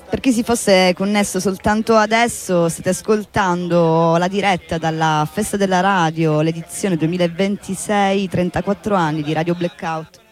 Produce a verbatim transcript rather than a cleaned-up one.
Per chi si fosse connesso soltanto adesso, state ascoltando la diretta dalla Festa della Radio, l'edizione duemilaventisei, trentaquattro anni di Radio Blackout.